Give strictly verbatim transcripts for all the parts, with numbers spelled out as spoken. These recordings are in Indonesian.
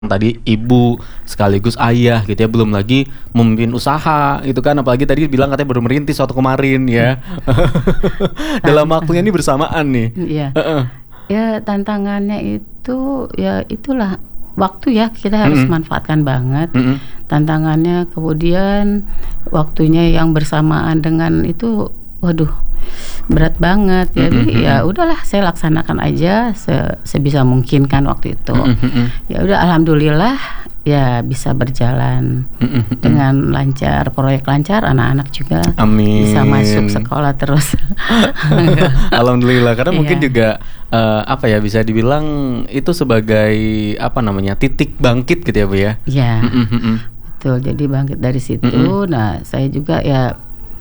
Tadi ibu sekaligus ayah gitu ya, belum lagi memimpin usaha gitu kan, apalagi tadi bilang katanya baru merintis waktu kemarin ya. Dalam waktunya ini bersamaan nih. Iya. Heeh. Ya tantangannya itu ya itulah waktu ya, kita harus Mm-mm. manfaatkan banget Mm-mm. tantangannya, kemudian waktunya yang bersamaan dengan itu, waduh berat banget. Jadi Mm-mm. ya udahlah, saya laksanakan aja se- sebisa mungkin kan waktu itu. Mm-mm. Ya udah, alhamdulillah ya bisa berjalan Mm-mm. dengan lancar, proyek lancar, anak-anak juga Amin. bisa masuk sekolah terus. Alhamdulillah, karena mungkin Iya. juga eh, apa ya, bisa dibilang itu sebagai apa namanya, titik bangkit gitu ya Bu ya. Ya, Mm-mm. Mm-mm. betul. Jadi bangkit dari situ. Mm-mm. Nah, saya juga ya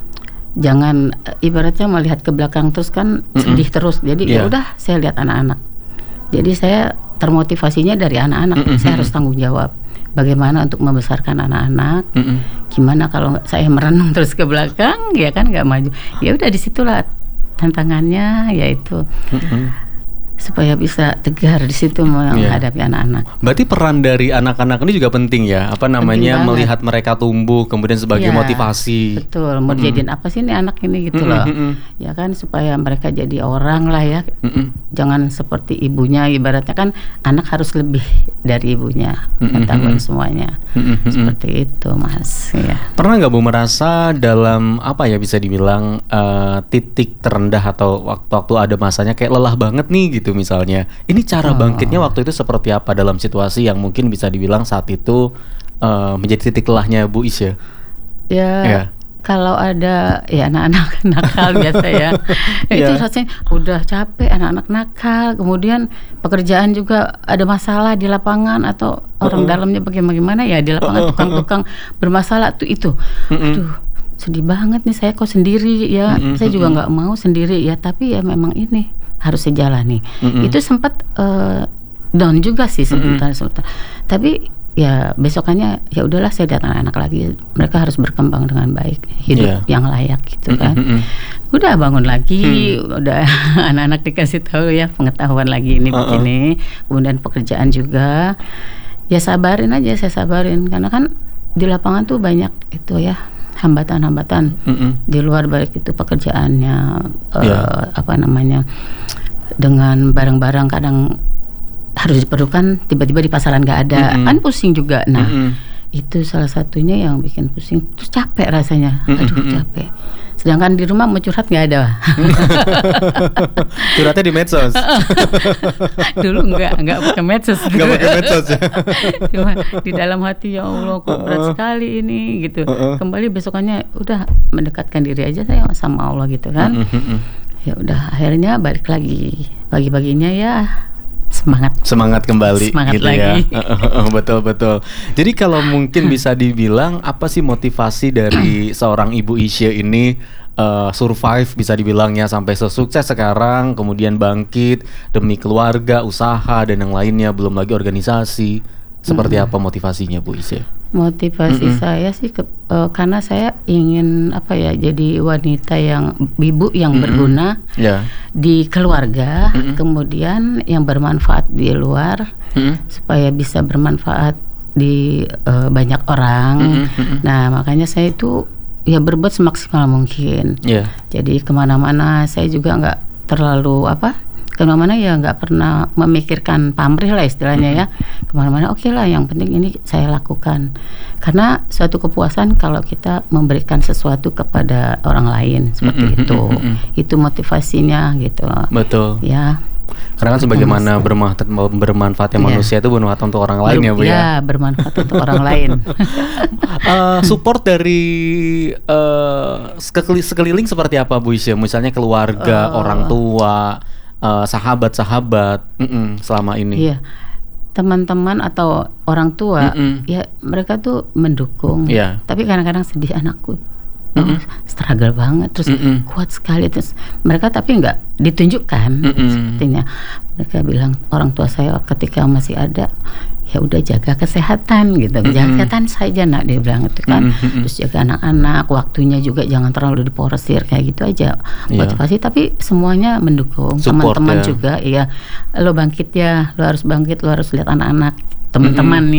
jangan eh, ibaratnya melihat ke belakang terus kan, Mm-mm. sedih terus. Jadi Iya. ya udah, saya lihat anak-anak. Jadi saya termotivasinya dari anak-anak. Mm-mm. Saya harus tanggung jawab. Bagaimana untuk membesarkan anak-anak? Mm-mm. Gimana kalau nggak saya merenung terus ke belakang, ya kan nggak maju. Ya udah, disitulah tantangannya, yaitu Mm-mm. supaya bisa tegar di situ menghadapi anak-anak. Berarti peran dari anak-anak ini juga penting ya, apa namanya, banget. melihat mereka tumbuh kemudian sebagai Iya, motivasi. Betul, mau Mm-mm. jadiin apa sih nih anak ini gitu Mm-mm, loh. mm-mm. Ya kan, supaya mereka jadi orang lah ya. Mm-mm. Jangan seperti ibunya, ibaratnya kan anak harus lebih dari ibunya, Mm-mm, mengetahui mm-mm. semuanya. Mm-mm, mm-mm. Seperti itu, Mas. Ya. Pernah nggak Bu merasa dalam apa ya, bisa dibilang eh, titik terendah atau waktu-waktu ada masanya kayak lelah banget nih gitu misalnya. Ini cara Oh. bangkitnya waktu itu seperti apa dalam situasi yang mungkin bisa dibilang saat itu eh, menjadi titik lelahnya Bu Is ya? Ya, Ya. kalau ada ya anak-anak nakal biasa ya, itu Ya. rasanya udah capek, anak-anak nakal, kemudian pekerjaan juga ada masalah di lapangan atau orang Uh-uh. dalamnya bagaimana ya, di lapangan Uh-uh, tukang-tukang bermasalah tuh itu. Mm-mm. Aduh, sedih banget nih saya kok sendiri ya. Mm-mm, Saya juga mm-mm. nggak mau sendiri ya, tapi ya memang ini harus sejalani. Mm-mm. Itu sempat eh, down juga sih sebentar sebentar. Tapi ya besokannya ya udahlah, saya lihat anak-anak lagi, mereka harus berkembang dengan baik, hidup Iya. yang layak gitu kan. Mm-mm. Udah bangun lagi, udah anak-anak dikasih tahu ya pengetahuan lagi ini Uh-uh. begini, kemudian pekerjaan juga. Ya sabarin aja, saya sabarin, karena kan di lapangan tuh banyak itu ya hambatan-hambatan Mm-mm. di luar, baik itu pekerjaannya, eh, Ya. apa namanya, dengan barang-barang kadang harus diperlukan, tiba-tiba di pasaran nggak ada, Mm-mm. kan pusing juga. Nah, Mm-mm. itu salah satunya yang bikin pusing, terus capek rasanya, aduh Mm-mm. capek. Sedangkan di rumah mau curhat nggak ada. Curhatnya di medsos. Dulu nggak nggak pakai medsos. Nggak pakai medsos ya. Cuma di dalam hati, ya Allah kok berat Uh-uh. sekali ini gitu. Uh-uh. Kembali besokannya udah mendekatkan diri aja saya sama Allah gitu kan. Mm-mm, mm-mm. Ya udah, akhirnya balik lagi, pagi-paginya ya semangat. Semangat kembali Semangat gitu lagi. ya. Betul betul. Jadi kalau mungkin bisa dibilang apa sih motivasi dari seorang Ibu Isya ini eh, survive bisa dibilangnya sampai sesukses sekarang, kemudian bangkit demi keluarga, usaha dan yang lainnya, belum lagi organisasi. Seperti apa motivasinya Bu Isya? Motivasi Mm-mm. saya sih ke, eh, karena saya ingin apa ya, jadi wanita yang ibu yang Mm-mm. berguna Ya. di keluarga, Mm-mm. kemudian yang bermanfaat di luar, Mm-mm. supaya bisa bermanfaat di eh, banyak orang. Mm-mm, mm-mm. Nah, makanya saya itu ya berbuat semaksimal mungkin. Ya. Jadi kemana-mana saya juga nggak terlalu apa, kemana-mana ya nggak pernah memikirkan pamrih lah istilahnya ya. Kemana-mana oke lah, yang penting ini saya lakukan. Karena suatu kepuasan kalau kita memberikan sesuatu kepada orang lain seperti Mm-mm, itu. mm-mm. Itu motivasinya gitu. Betul. Ya. Karena kan sebagaimana bermanfaat bermanfaatnya Iya. manusia itu bermanfaat untuk orang lain ya Bu ya. Ya, bermanfaat untuk orang lain. Eh, support dari eh, sekeli- sekeliling seperti apa Bu Isya? Misalnya keluarga, Eh. orang tua, eh, sahabat-sahabat, mm-mm, selama ini. Iya. Teman-teman atau orang tua, Mm-mm. ya mereka tuh mendukung. Iya. Tapi kadang-kadang sedih, anakku Mm-mm. oh, struggle banget, terus Mm-mm. kuat sekali, terus mereka tapi nggak ditunjukkan. Mm-mm. Sepertinya mereka bilang, orang tua saya ketika masih ada, ya udah jaga kesehatan gitu, jaga Mm-mm. kesehatan saja nak, dia bilang itu kan. Mm-mm. Terus jaga anak-anak, waktunya juga jangan terlalu diporsir kayak gitu aja. Iya. Motivasi, tapi semuanya mendukung. Support Teman-teman ya. juga, iya, lo bangkit ya, lo harus bangkit, lo harus lihat anak-anak teman-teman